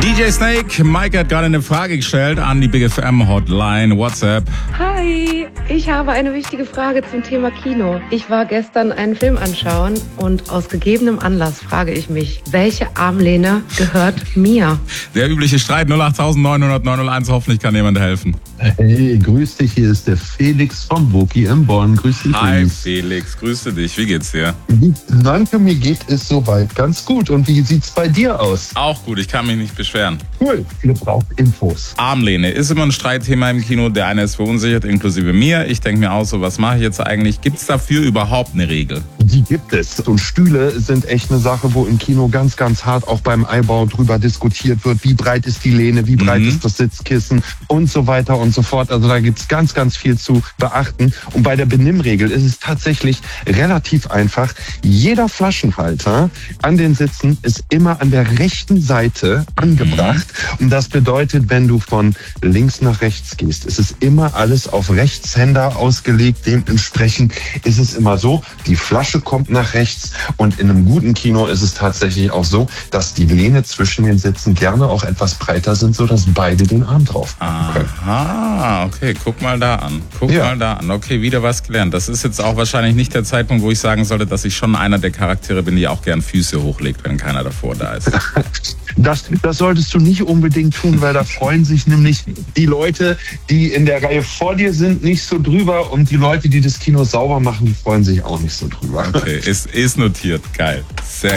DJ Snake, Mike hat gerade eine Frage gestellt an die Big FM Hotline, WhatsApp. Hi, ich habe eine wichtige Frage zum Thema Kino. Ich war gestern einen Film anschauen und aus gegebenem Anlass frage ich mich, welche Armlehne gehört mir? Der übliche Streit 08900 901, hoffentlich kann jemand helfen. Hey, grüß dich, hier ist der Felix von Woki in Bonn. Grüß dich. Hi Felix, grüße dich, wie geht's dir? Danke, mir geht es soweit ganz gut. Und wie sieht's bei dir aus? Auch gut, ich kann mich nicht beschweren. Cool, ihr braucht Infos. Armlehne ist immer ein Streitthema im Kino. Der eine ist verunsichert, inklusive mir. Ich denke mir auch so, was mache ich jetzt eigentlich? Gibt's dafür überhaupt eine Regel? Die gibt es. Und Stühle sind echt eine Sache, wo im Kino ganz, ganz hart auch beim Einbau drüber diskutiert wird. Wie breit ist die Lehne, wie breit ist das Sitzkissen und so weiter und so fort. Also da gibt's ganz, ganz viel zu beachten. Und bei der Benimmregel ist es tatsächlich relativ einfach. Jeder Flaschenhalter an den Sitzen ist immer an der rechten Seite angebracht. Und das bedeutet, wenn du von links nach rechts gehst, ist es immer alles auf Rechtshänder ausgelegt. Dementsprechend ist es immer so, die Flasche kommt nach rechts und in einem guten Kino ist es tatsächlich auch so, dass die Lehne zwischen den Sitzen gerne auch etwas breiter sind, sodass beide den Arm drauf haben können. Aha, okay, guck mal da an. Okay, wieder was gelernt. Das ist jetzt auch wahrscheinlich nicht der Zeitpunkt, wo ich sagen sollte, dass ich schon einer der Charaktere bin, die auch gern Füße hochlegt, wenn keiner davor da ist. Das solltest du nicht unbedingt tun, weil da freuen sich nämlich die Leute, die in der Reihe vor dir sind, nicht so drüber, und die Leute, die das Kino sauber machen, die freuen sich auch nicht so drüber. Okay, ist notiert. Geil. Sehr